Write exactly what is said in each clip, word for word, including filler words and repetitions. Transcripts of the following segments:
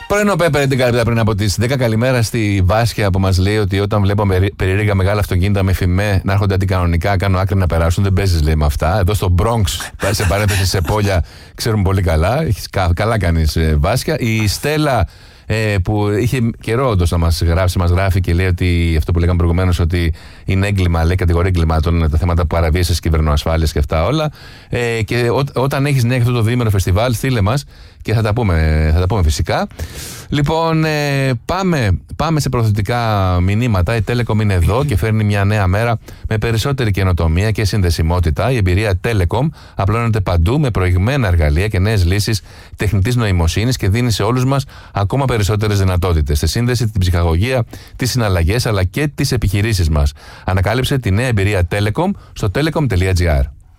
Πρωινό Πέπερ την καλή πριν από τις δέκα. Καλημέρα στη Βάσκια που μας λέει ότι όταν βλέπω περίεργα μεγάλα αυτοκίνητα με φημέ να έρχονται αντικανονικά, κάνω άκρη να περάσουν. Δεν παίζεις, λέει, με αυτά. Εδώ στο Bronx, σε παρένθεση σε πόλια, ξέρουμε πολύ καλά. Έχεις, καλά κάνεις, Βάσκια. Η Στέλλα, Ε, που είχε καιρό όντως να μας γράψει, μας γράφει και λέει ότι αυτό που λέγαμε προηγουμένως, ότι είναι έγκλημα, λέει, κατηγορία εγκλημάτων, τα θέματα παραβίασης κυβερνοασφάλειας και αυτά όλα. Ε, και ό, όταν έχεις νέα αυτό το διήμερο φεστιβάλ, στείλε μας και θα τα πούμε, θα τα πούμε φυσικά. Λοιπόν, ε, πάμε, πάμε σε προθετικά μηνύματα. Η Telecom είναι εδώ και φέρνει μια νέα μέρα με περισσότερη καινοτομία και συνδεσιμότητα. Η εμπειρία Telecom απλώνεται παντού με προηγμένα εργαλεία και νέες λύσεις τεχνητής νοημοσύνης και δίνει σε όλους μας ακόμα περισσότερες δυνατότητες στη σύνδεση, την ψυχαγωγία, τις συναλλαγές αλλά και τις επιχειρήσεις μας. Ανακάλυψε τη νέα εμπειρία Telecom στο telecom τελεία gr.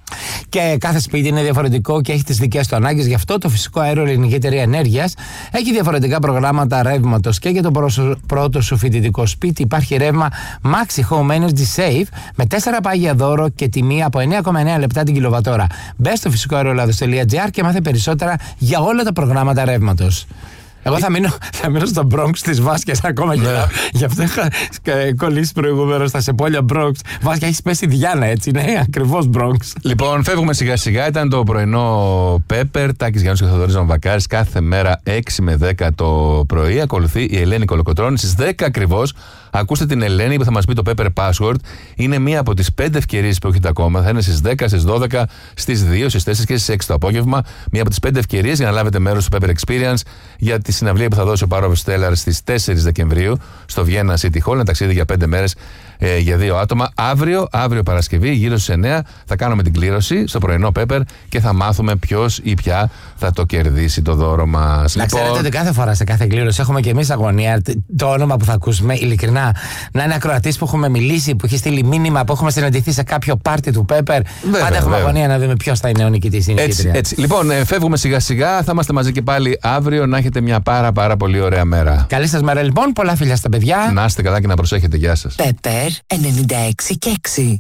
Και κάθε σπίτι είναι διαφορετικό και έχει τις δικές του ανάγκες. Γι' αυτό το Φυσικό Αέριο Ελληνική Εταιρεία Ενέργειας έχει διαφορετικά προγράμματα ρεύματος. Και για το πρώτο σου φοιτητικό σπίτι υπάρχει ρεύμα Maxi Home Energy Save με τέσσερα πάγια δώρο και τιμή από εννέα κόμμα εννέα λεπτά την κιλοβατόρα. Μπες στο φυσικό αέριο ελλάδος τελεία gr και μάθε περισσότερα για όλα τα προγράμματα ρεύματος. Εγώ θα μείνω, θα μείνω στο Bronx της Βάσκιας ακόμα και yeah. Γι' αυτό είχα κολλήσει προηγουμένως στα Σεπόλια Bronx. Βάσκια, έχει πέσει Διάνα, έτσι, ναι, ακριβώς Bronx. Λοιπόν, φεύγουμε σιγά σιγά. Ήταν το πρωινό Πέπερ, Τάκης Γιάννης και Θοδωρής Βακάρης, κάθε μέρα έξι με δέκα το πρωί. Ακολουθεί η Ελένη Κολοκοτρώνη στις δέκα ακριβώς. Ακούστε την Ελένη που θα μας πει το Pepper Password. Είναι μία από τις πέντε ευκαιρίες που έχετε ακόμα. Θα είναι στις δέκα, στις δώδεκα, στις δύο, στις τέσσερις και στις έξι το απόγευμα. Μία από τις πέντε ευκαιρίες για να λάβετε μέρος στο Pepper Experience για τη συναυλία που θα δώσει ο Power of Stellar στις τέσσερις Δεκεμβρίου στο Vienna City Hall. Ένα ταξίδι για πέντε μέρες ε, για δύο άτομα. Αύριο, αύριο Παρασκευή, γύρω στις εννέα, θα κάνουμε την κλήρωση στο πρωινό Pepper και θα μάθουμε ποιος ή ποια θα το κερδίσει το δώρο μας. Να λοιπόν... ξέρετε ότι κάθε φορά σε κάθε κλήρωση έχουμε και εμείς αγωνία. Το όνομα που θα ακούσουμε, ειλικρινά, να είναι ακροατής που έχουμε μιλήσει, που έχει στείλει μήνυμα, που έχουμε συναντηθεί σε κάποιο πάρτι του Pepper. Βέβαια, πάντα έχουμε βέβαια. αγωνία να δούμε ποιος θα είναι ο νικητής. Έτσι, έτσι. Λοιπόν, ε, φεύγουμε σιγά σιγά. Θα είμαστε μαζί και πάλι αύριο. Να έχετε μια πάρα πάρα πολύ ωραία μέρα. Καλή σας μέρα λοιπόν. Πολλά φιλιά στα παιδιά. Να είστε καλά και να προσέχετε. Γεια σας. Pepper ενενήντα έξι και έξι.